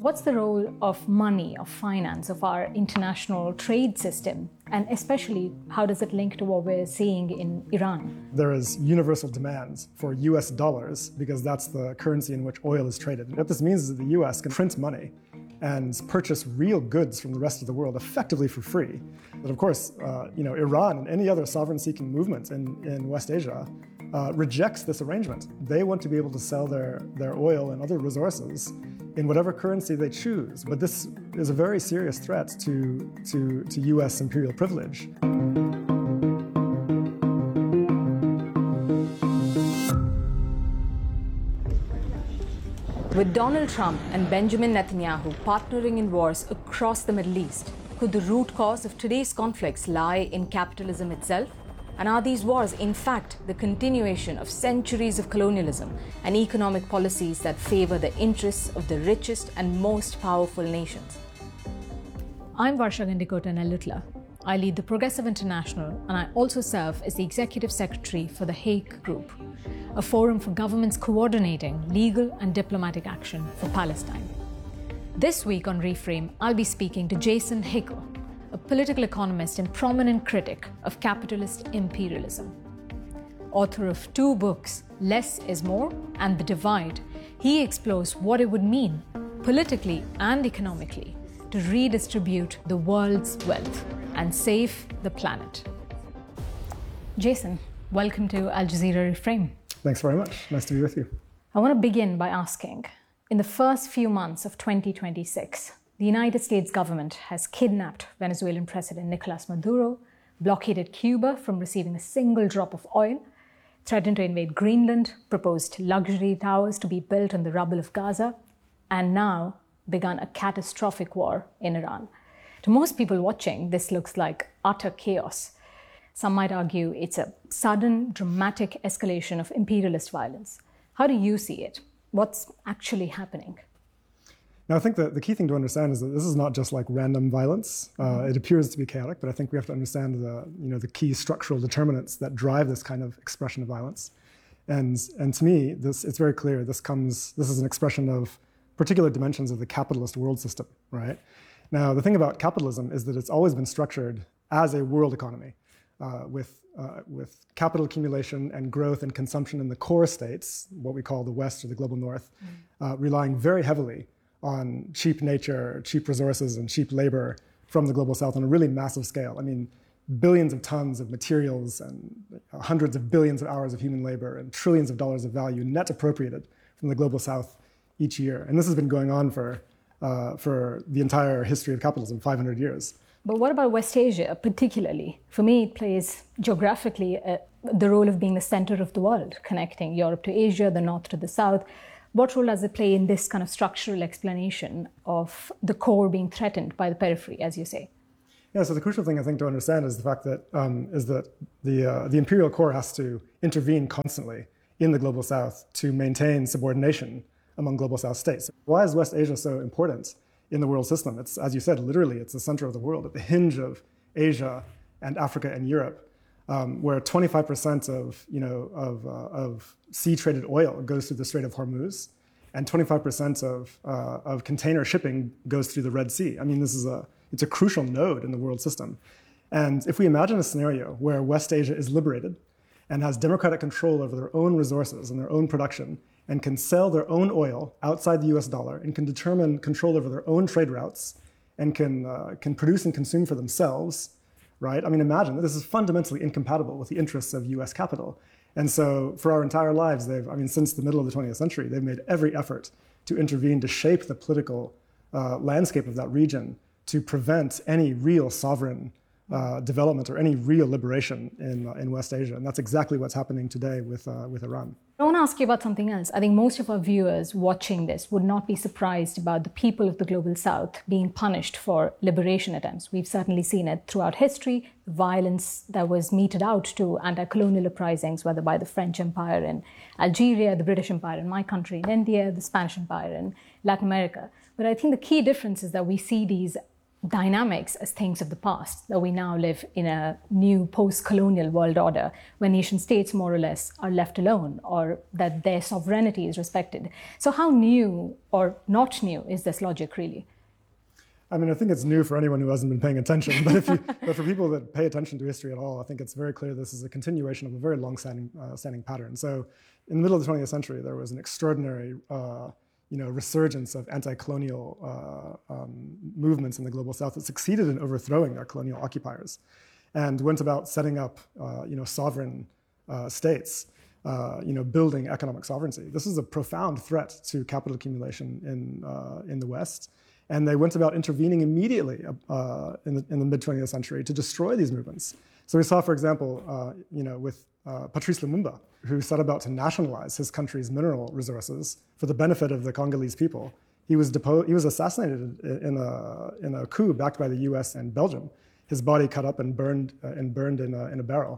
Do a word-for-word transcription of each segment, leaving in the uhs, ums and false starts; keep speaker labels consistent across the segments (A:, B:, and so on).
A: What's the role of money, of finance, of our international trade system? And especially, how does it link to what we're seeing in Iran?
B: There is universal demand for U S dollars because that's the currency in which oil is traded. And what this means is that the U S can print money and purchase real goods from the rest of the world effectively for free. But of course, uh, you know, Iran and any other sovereign-seeking movement in, in West Asia uh, rejects this arrangement. They want to be able to sell their, their oil and other resources in whatever currency they choose. But this is a very serious threat to, to, to U S imperial privilege.
A: With Donald Trump and Benjamin Netanyahu partnering in wars across the Middle East, could the root cause of today's conflicts lie in capitalism itself? And are these wars, in fact, the continuation of centuries of colonialism and economic policies that favor the interests of the richest and most powerful nations? I'm Varsha Gandikota-Nellutla. I lead the Progressive International, and I also serve as the Executive Secretary for the Hague Group, a forum for governments coordinating legal and diplomatic action for Palestine. This week on Reframe, I'll be speaking to Jason Hickel, a political economist and prominent critic of capitalist imperialism. Author of two books, Less is More and The Divide, he explores what it would mean, politically and economically, to redistribute the world's wealth and save the planet. Jason, welcome to Al Jazeera Reframe.
B: Thanks very much. Nice to be with you.
A: I want to begin by asking, in the first few months of twenty twenty-six, the United States government has kidnapped Venezuelan President Nicolas Maduro, blockaded Cuba from receiving a single drop of oil, threatened to invade Greenland, proposed luxury towers to be built on the rubble of Gaza, and now begun a catastrophic war in Iran. To most people watching, this looks like utter chaos. Some might argue it's a sudden, dramatic escalation of imperialist violence. How do you see it? What's actually happening?
B: Now, I think that the key thing to understand is that this is not just like random violence. Uh, it appears to be chaotic, but I think we have to understand the, you know, the key structural determinants that drive this kind of expression of violence. And, and to me, this, it's very clear this comes, this is an expression of particular dimensions of the capitalist world system, right? Now, the thing about capitalism is that it's always been structured as a world economy uh, with, uh, with capital accumulation and growth and consumption in the core states, what we call the West or the global North, mm. uh, relying very heavily on cheap nature, cheap resources, and cheap labor from the global South on a really massive scale. I mean, billions of tons of materials and hundreds of billions of hours of human labor and trillions of dollars of value net appropriated from the global South each year. And this has been going on for, uh, for the entire history of capitalism, five hundred years.
A: But what about West Asia particularly? For me, it plays geographically uh, the role of being the center of the world, connecting Europe to Asia, the North to the South. What role does it play in this kind of structural explanation of the core being threatened by the periphery, as you say?
B: Yeah, so the crucial thing I think to understand is the fact that um, is that the uh, the imperial core has to intervene constantly in the global South to maintain subordination among global South states. Why is West Asia so important in the world system? It's, as you said, literally it's the center of the world, at the hinge of Asia and Africa and Europe, um, where twenty-five percent of you know of uh, of sea-traded oil goes through the Strait of Hormuz, and twenty-five percent of uh, of container shipping goes through the Red Sea. I mean, this is a it's a crucial node in the world system. And if we imagine a scenario where West Asia is liberated and has democratic control over their own resources and their own production, and can sell their own oil outside the U S dollar, and can determine control over their own trade routes, and can uh, can produce and consume for themselves, right? I mean, imagine that this is fundamentally incompatible with the interests of U S capital. And so for our entire lives, they've, I mean, since the middle of the twentieth century, they've made every effort to intervene to shape the political uh, landscape of that region to prevent any real sovereign uh, development or any real liberation in, uh, in West Asia. And that's exactly what's happening today with, uh, with Iran.
A: I want to ask you about something else. I think most of our viewers watching this would not be surprised about the people of the global South being punished for liberation attempts. We've certainly seen it throughout history, the violence that was meted out to anti-colonial uprisings, whether by the French Empire in Algeria, the British Empire in my country in India, the Spanish Empire in Latin America. But I think the key difference is that we see these dynamics as things of the past, that we now live in a new post-colonial world order where nation states more or less are left alone, or that their sovereignty is respected. So how new or not new is this logic really?
B: I mean, I think it's new for anyone who hasn't been paying attention, but, if you, but for people that pay attention to history at all, I think it's very clear this is a continuation of a very long-standing uh, standing pattern. So in the middle of the twentieth century, there was an extraordinary uh, you know, resurgence of anti-colonial uh, um, movements in the global south that succeeded in overthrowing their colonial occupiers and went about setting up uh, you know, sovereign uh, states, uh, you know, building economic sovereignty. This is a profound threat to capital accumulation in, uh, in the West. And they went about intervening immediately uh, in the, in the mid-twentieth century to destroy these movements. So we saw, for example, uh, you know, with uh, Patrice Lumumba, who set about to nationalize his country's mineral resources for the benefit of the Congolese people. He was deposed, he was assassinated in a, in a coup backed by the U S and Belgium. His body cut up and burned, uh, and burned in, a, in a barrel.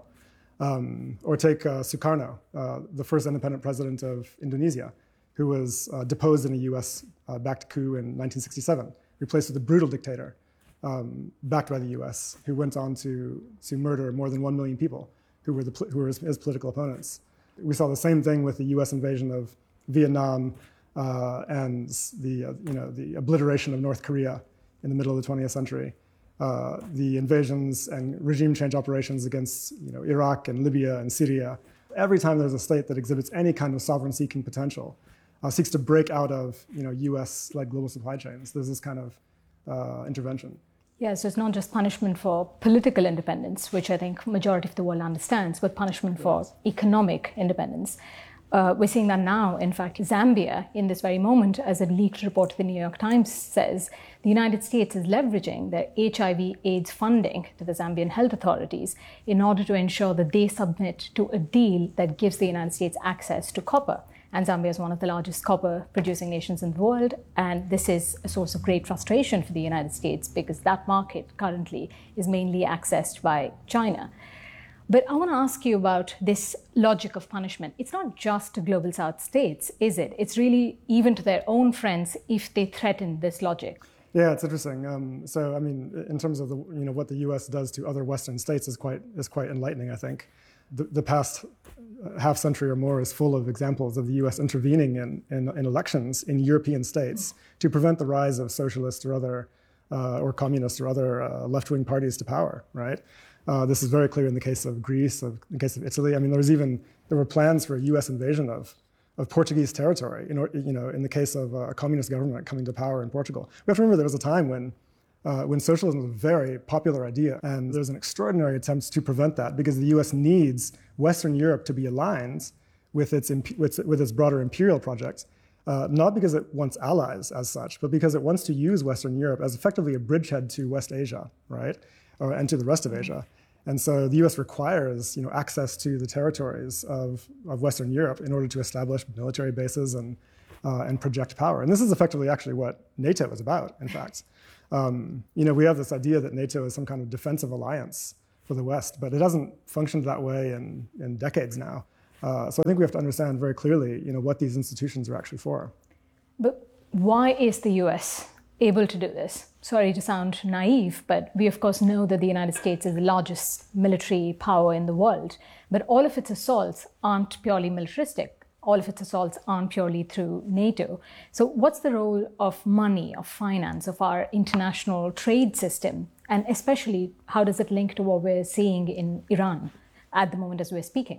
B: Um, or take uh, Sukarno, uh, the first independent president of Indonesia, who was uh, deposed in a U S-backed uh, coup in nineteen sixty-seven, replaced with a brutal dictator um, backed by the U S, who went on to, to murder more than one million people who were, the, who were his, his political opponents. We saw the same thing with the U S invasion of Vietnam uh, and the, uh, you know, the obliteration of North Korea in the middle of the twentieth century. Uh, the invasions and regime change operations against you know, Iraq and Libya and Syria. Every time there's a state that exhibits any kind of sovereign-seeking potential, Uh, seeks to break out of you know, U S-led global supply chains. There's this kind of uh, intervention.
A: Yeah, so it's not just punishment for political independence, which I think majority of the world understands, but punishment for yes. economic independence. Uh, we're seeing that now. In fact, Zambia, in this very moment, as a leaked report to the New York Times says, the United States is leveraging the H I V AIDS funding to the Zambian health authorities in order to ensure that they submit to a deal that gives the United States access to copper. And Zambia is one of the largest copper-producing nations in the world, and this is a source of great frustration for the United States because that market currently is mainly accessed by China. But I want to ask you about this logic of punishment. It's not just to global South states, is it? It's really even to their own friends if they threaten this logic.
B: Yeah, it's interesting. Um, so, I mean, in terms of the, you know, what the U S does to other Western states is quite is quite enlightening, I think. The, the past half century or more is full of examples of the U S intervening in, in, in elections in European states to prevent the rise of socialist or other uh, or communist or other uh, left-wing parties to power, right? Uh, this is very clear in the case of Greece, of, in the case of Italy. I mean, there was even, there were plans for a U S invasion of, of Portuguese territory, in, you know, in the case of a communist government coming to power in Portugal. We have to remember there was a time when Uh, when socialism was a very popular idea, and there's an extraordinary attempt to prevent that because the U S needs Western Europe to be aligned with its, with, with its broader imperial project, uh, not because it wants allies as such, but because it wants to use Western Europe as effectively a bridgehead to West Asia, right, or, and to the rest of Asia. And so the U S requires you know, access to the territories of, of Western Europe in order to establish military bases and, uh, and project power. And this is effectively actually what NATO is about, in fact. Um, you know, we have this idea that NATO is some kind of defensive alliance for the West, but it hasn't functioned that way in, in decades now. Uh, so I think we have to understand very clearly, you know, what these institutions are actually for.
A: But why is the U S able to do this? Sorry to sound naive, but we of course know that the United States is the largest military power in the world, but all of its assaults aren't purely militaristic. All of its assaults aren't purely through NATO. So what's the role of money, of finance, of our international trade system? And especially, how does it link to what we're seeing in Iran at the moment as we're speaking?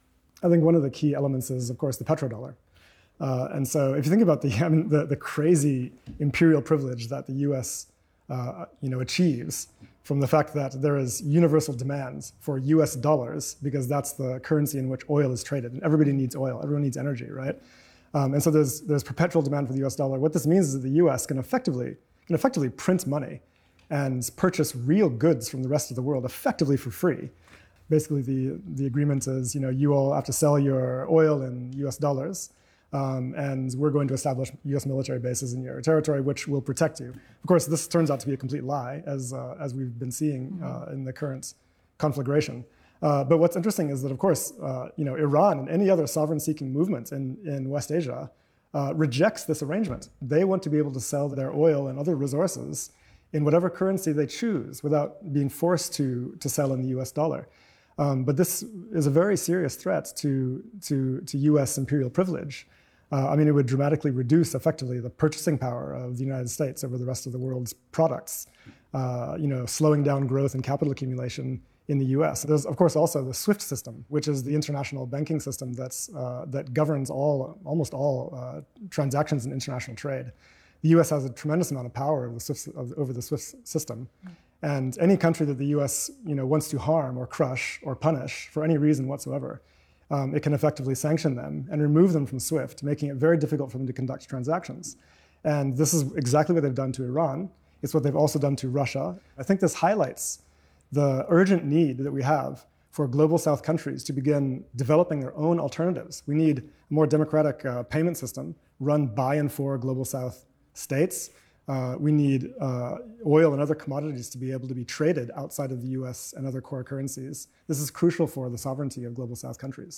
B: I think one of the key elements is, of course, the petrodollar. Uh, and so if you think about the, I mean, the, the crazy imperial privilege that the U S uh, you know, achieves from the fact that there is universal demand for U S dollars, because that's the currency in which oil is traded. And everybody needs oil, everyone needs energy, right? Um, and so there's, there's perpetual demand for the U S dollar. What this means is that the U S can effectively, can effectively print money and purchase real goods from the rest of the world effectively for free. Basically, the, the agreement is, you know, you all have to sell your oil in U S dollars, Um, and we're going to establish U S military bases in your territory, which will protect you. Of course, this turns out to be a complete lie, as, uh, as we've been seeing uh, in the current conflagration. Uh, but what's interesting is that, of course, uh, you know, Iran and any other sovereign-seeking movement in, in West Asia uh, rejects this arrangement. They want to be able to sell their oil and other resources in whatever currency they choose without being forced to, to sell in the U S dollar. Um, but this is a very serious threat to, to, to U S imperial privilege. Uh, I mean, it would dramatically reduce effectively the purchasing power of the United States over the rest of the world's products, uh, you know, slowing down growth and capital accumulation in the U S. There's, of course, also the SWIFT system, which is the international banking system that's, uh, that governs all, almost all uh, transactions in international trade. The U S has a tremendous amount of power over the SWIFT, of, over the SWIFT system. And any country that the U S you know, wants to harm or crush or punish for any reason whatsoever, um, it can effectively sanction them and remove them from SWIFT, making it very difficult for them to conduct transactions. And this is exactly what they've done to Iran. It's what they've also done to Russia. I think this highlights the urgent need that we have for global South countries to begin developing their own alternatives. We need a more democratic uh, payment system run by and for global South states. Uh, we need uh, oil and other commodities to be able to be traded outside of the U S and other core currencies. This is crucial for the sovereignty of global South countries.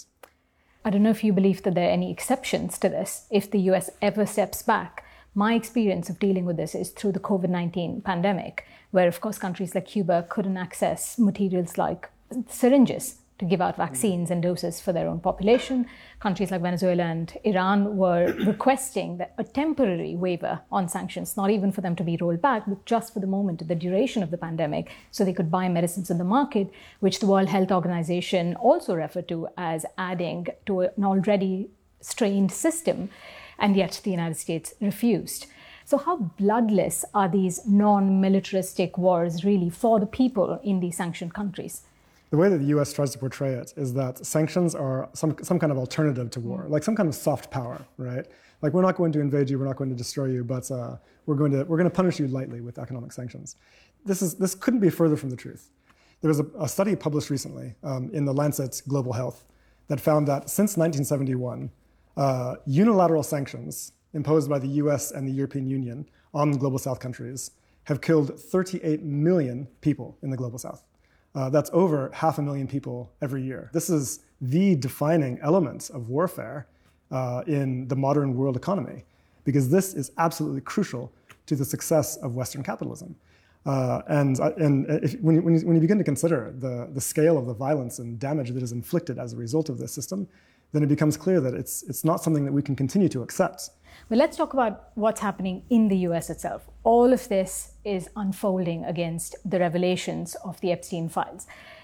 C: I don't know if you believe that there are any exceptions to this, if the U S ever steps back. My experience of dealing with this is through the COVID nineteen pandemic, where, of course, countries like Cuba couldn't access materials like syringes to give out vaccines and doses for their own population. Countries like Venezuela and Iran were requesting that a temporary waiver on sanctions, not even for them to be rolled back, but just for the moment, the duration of the pandemic, so they could buy medicines in the market, which the World Health Organization also referred to as adding to an already strained system, and yet the United States refused. So how bloodless are these non-militaristic wars really for the people in these sanctioned countries?
B: The way that the U S tries to portray it is that sanctions are some, some kind of alternative to war, like some kind of soft power, right? Like, we're not going to invade you, we're not going to destroy you, but uh, we're going to we're going to punish you lightly with economic sanctions. This is this couldn't be further from the truth. There was a, a study published recently um, in the Lancet Global Health that found that since nineteen seventy-one, uh, unilateral sanctions imposed by the U S and the European Union on global South countries have killed thirty-eight million people in the global South. Uh, that's over half a million people every year. This is the defining element of warfare uh, in the modern world economy, because this is absolutely crucial to the success of Western capitalism. Uh, and and if, when, you, when, you, when you begin to consider the, the scale of the violence and damage that is inflicted as a result of this system, then it becomes clear that it's, it's not something that we can continue to accept.
C: But let's talk about what's happening in the U S itself. All of this is unfolding against the revelations of the Epstein files.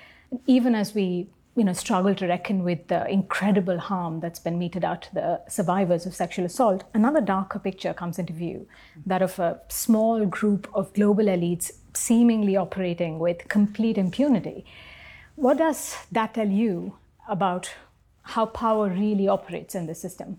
C: Even as we you know, struggle to reckon with the incredible harm that's been meted out to the survivors of sexual assault, another darker picture comes into view, that of a small group of global elites seemingly operating with complete impunity. What does that tell you about how power really operates in the system?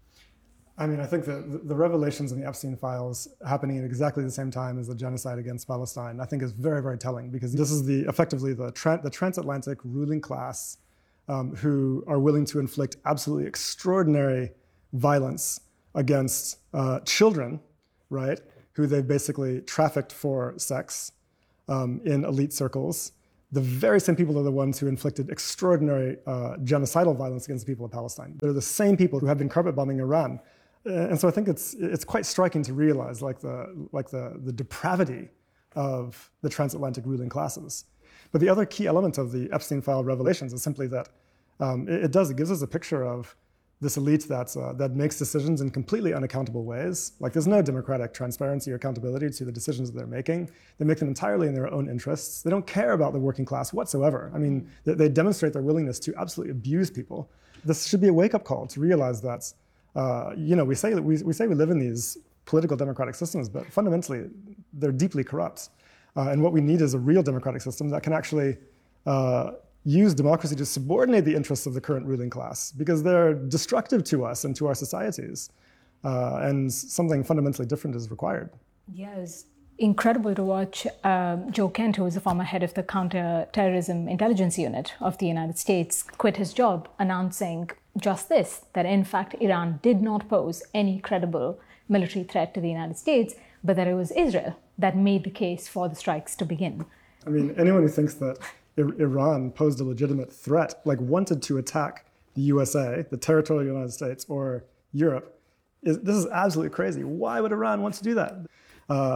B: I mean, I think that the revelations in the Epstein files happening at exactly the same time as the genocide against Palestine, I think is very, very telling, because this is the effectively the, tra- the transatlantic ruling class um, who are willing to inflict absolutely extraordinary violence against uh, children, right, who they've basically trafficked for sex um, in elite circles. The very same people are the ones who inflicted extraordinary uh, genocidal violence against the people of Palestine. They're the same people who have been carpet bombing Iran. And so I think it's it's quite striking to realize like the like the, the depravity of the transatlantic ruling classes. But the other key element of the Epstein file revelations is simply that um, it, it does it gives us a picture of this elite that's uh, that makes decisions in completely unaccountable ways. Like, there's no democratic transparency or accountability to the decisions that they're making. They make them entirely in their own interests. They don't care about the working class whatsoever. I mean, they, they demonstrate their willingness to absolutely abuse people. This should be a wake-up call to realize that. Uh, you know, we say we, we say we live in these political democratic systems, but fundamentally they're deeply corrupt. Uh, and what we need is a real democratic system that can actually uh, use democracy to subordinate the interests of the current ruling class, because they're destructive to us and to our societies. Uh, and something fundamentally different is required.
C: Yes. Incredible to watch um, Joe Kent, who is the former head of the Counterterrorism Intelligence Unit of the United States, quit his job, announcing just this, that in fact Iran did not pose any credible military threat to the United States, but that it was Israel that made the case for the strikes to begin.
B: I mean, anyone who thinks that Iran posed a legitimate threat, like wanted to attack the U S A, the territorial United States, or Europe, is, this is absolutely crazy. Why would Iran want to do that? Uh,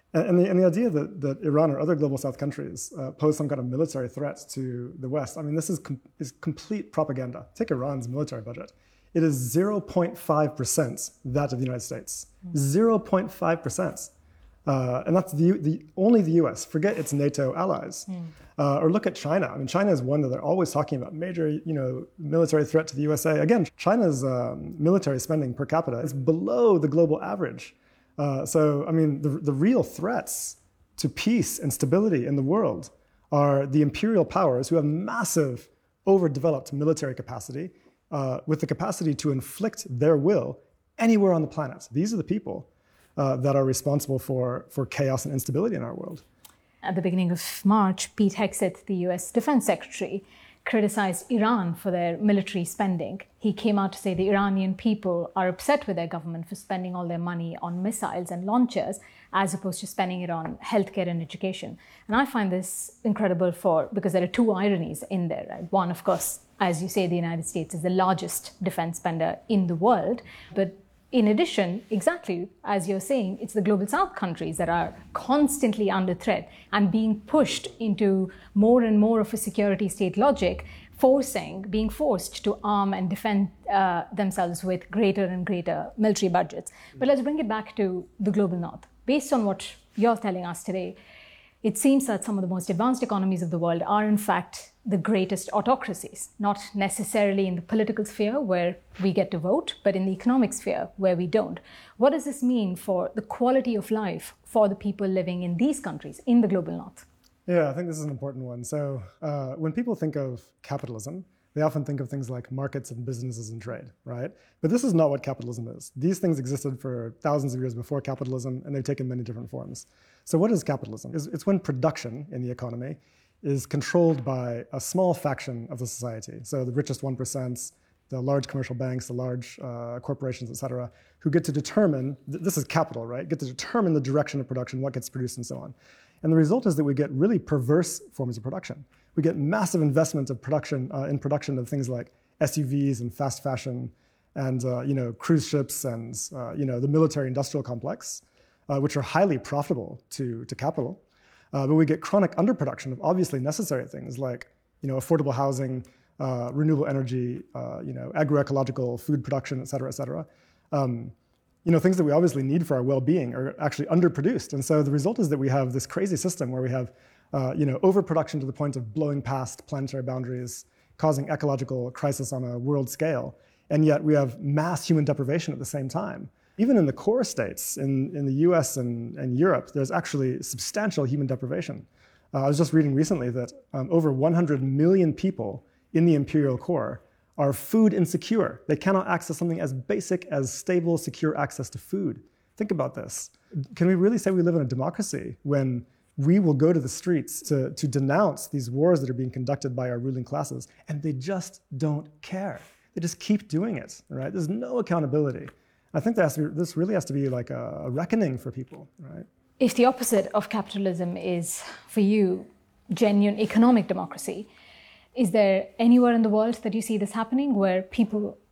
B: And, and, the, and the idea that, that Iran or other global South countries uh, pose some kind of military threat to the West, I mean, this is, com- is complete propaganda. Take Iran's military budget. It is zero point five percent that of the United States. Mm. zero point five percent. Uh, and that's the, the only the U S. Forget its NATO allies. Mm. Uh, or look at China. I mean, China is one that they're always talking about, major, you know, military threat to the U S A. Again, China's um, military spending per capita is below the global average. Uh, so, I mean, the, the real threats to peace and stability in the world are the imperial powers who have massive, overdeveloped military capacity uh, with the capacity to inflict their will anywhere on the planet. These are the people uh, that are responsible for, for chaos and instability in our world.
C: At the beginning of March, Pete Hegseth, the U S Defense Secretary, criticized Iran for their military spending. He came out to say the Iranian people are upset with their government for spending all their money on missiles and launchers as opposed to spending it on healthcare and education. And I find this incredible for because there are two ironies in there. Right? One, of course, as you say, the United States is the largest defense spender in the world. But in addition, exactly as you're saying, it's the global South countries that are constantly under threat and being pushed into more and more of a security state logic, forcing, being forced to arm and defend uh, themselves with greater and greater military budgets. But let's bring it back to the global North. Based on what you're telling us today, it seems that some of the most advanced economies of the world are in fact the greatest autocracies, not necessarily in the political sphere where we get to vote, but in the economic sphere where we don't. What does this mean for the quality of life for the people living in these countries, in the global North?
B: Yeah, I think this is an important one. So uh, when people think of capitalism, they often think of things like markets and businesses and trade, right? But this is not what capitalism is. These things existed for thousands of years before capitalism, and they've taken many different forms. So what is capitalism? It's when production in the economy is controlled by a small faction of the society. So the richest one percent, the large commercial banks, the large uh, corporations, et cetera, who get to determine, th- this is capital, right? Get to determine the direction of production, what gets produced and so on. And the result is that we get really perverse forms of production. We get massive investment of production uh, in production of things like S U Vs and fast fashion and uh, you know cruise ships and uh, you know the military industrial complex, uh, which are highly profitable to, to capital. Uh, but we get chronic underproduction of obviously necessary things like you know affordable housing, uh, renewable energy, uh, you know agroecological food production, et cetera, et cetera. Um, you know, things that we obviously need for our well-being are actually underproduced. And so the result is that we have this crazy system where we have, uh, you know, overproduction to the point of blowing past planetary boundaries, causing ecological crisis on a world scale. And yet we have mass human deprivation at the same time. Even in the core states, in, in the U S and, and Europe, there's actually substantial human deprivation. Uh, I was just reading recently that um, over one hundred million people in the imperial core are food insecure. They cannot access something as basic as stable, secure access to food. Think about this. Can we really say we live in a democracy when we will go to the streets to, to denounce these wars that are being conducted by our ruling classes, and they just don't care? They just keep doing it, right? There's no accountability. I think that has to be, this really has to be like a, a reckoning for people, right?
C: If the opposite of capitalism is, for you, genuine economic democracy, is there anywhere in the world that you see this happening where people